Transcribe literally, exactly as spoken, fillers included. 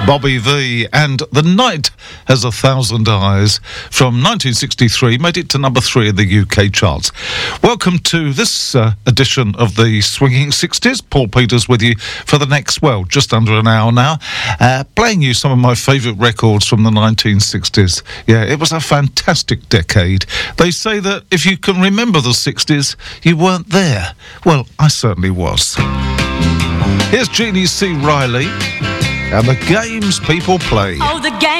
Bobby Vee and The Night Has a Thousand Eyes from nineteen sixty-three made it to number three in the U K charts. Welcome to this uh, edition of the Swinging sixties. Paul Peters with you for the next, well, just under an hour now, uh, playing you some of my favourite records from the nineteen sixties. Yeah, it was a fantastic decade. They say that if you can remember the sixties, you weren't there. Well, I certainly was. Here's Jeannie C. Riley and the games people play. Oh, the game.